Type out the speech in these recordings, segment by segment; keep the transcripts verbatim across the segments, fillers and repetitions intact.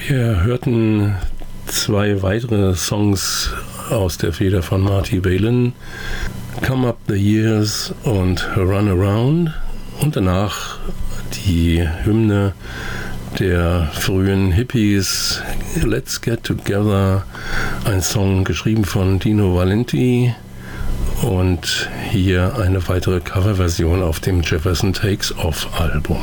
Wir hörten zwei weitere Songs aus der Feder von Marty Balin, Come Up the Years und Run Around, und danach die Hymne der frühen Hippies, Let's Get Together, ein Song geschrieben von Dino Valenti, und hier eine weitere Coverversion auf dem Jefferson Takes Off Album.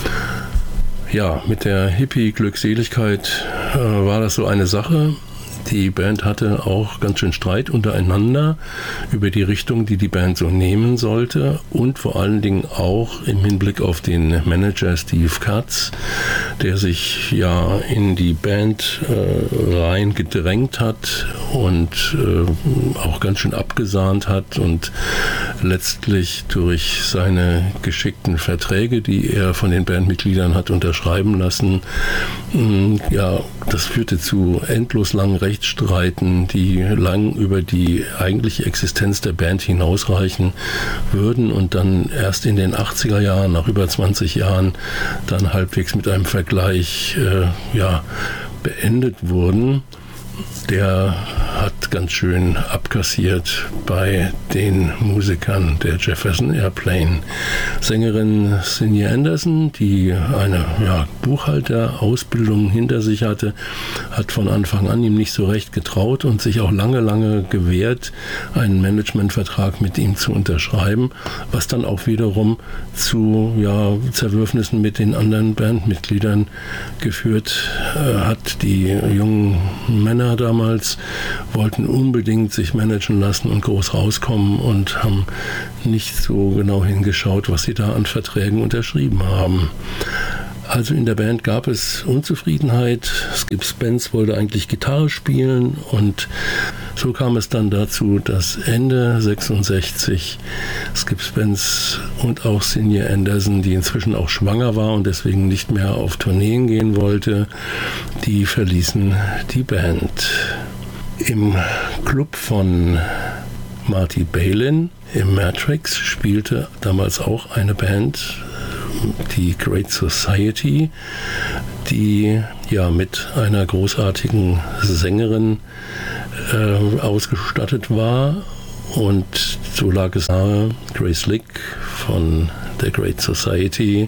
Ja, mit der Hippie-Glückseligkeit äh, war das so eine Sache. Die Band hatte auch ganz schön Streit untereinander über die Richtung, die die Band so nehmen sollte, und vor allen Dingen auch im Hinblick auf den Manager Steve Katz, der sich ja in die Band äh, rein gedrängt hat und äh, auch ganz schön abgesahnt hat und letztlich durch seine geschickten Verträge, die er von den Bandmitgliedern hat unterschreiben lassen, mh, ja, das führte zu endlos langen Rechtsstreiten, die lang über die eigentliche Existenz der Band hinausreichen würden und dann erst in den achtziger Jahren, nach über zwanzig Jahren, dann halbwegs mit einem Vergleich äh, ja, beendet wurden. Der hat ganz schön abkassiert bei den Musikern der Jefferson Airplane. Sängerin Cindy Anderson, die eine ja, Buchhalterausbildung hinter sich hatte, hat von Anfang an ihm nicht so recht getraut und sich auch lange, lange gewehrt, einen Managementvertrag mit ihm zu unterschreiben, was dann auch wiederum zu ja, Zerwürfnissen mit den anderen Bandmitgliedern geführt äh, hat. Die jungen Männer damals wollten unbedingt sich managen lassen und groß rauskommen und haben nicht so genau hingeschaut, was sie da an Verträgen unterschrieben haben. Also in der Band gab es Unzufriedenheit. Skip Spence wollte eigentlich Gitarre spielen, und so kam es dann dazu, dass Ende sechsundsechzig Skip Spence und auch Cindy Anderson, die inzwischen auch schwanger war und deswegen nicht mehr auf Tourneen gehen wollte, die verließen die Band. Im Club von Marty Balin im Matrix spielte damals auch eine Band, die Great Society, die ja mit einer großartigen Sängerin äh, ausgestattet war, und so lag es nahe, Grace Lick von der Great Society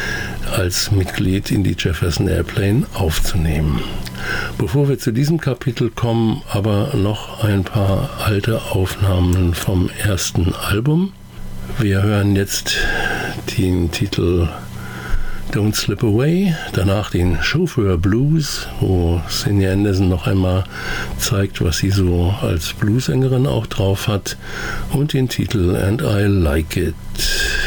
als Mitglied in die Jefferson Airplane aufzunehmen. Bevor wir zu diesem Kapitel kommen, aber noch ein paar alte Aufnahmen vom ersten Album. Wir hören jetzt den Titel Don't Slip Away, danach den Chauffeur Blues, wo Cindy Anderson noch einmal zeigt, was sie so als Bluesängerin auch drauf hat, und den Titel And I Like It.